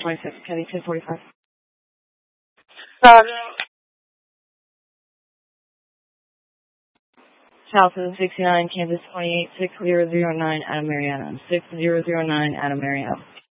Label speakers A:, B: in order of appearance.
A: 26, Kenny 1045. Charleston 69, Kansas 28, 6009, Adam Mariano. 6009, Adam Mariano.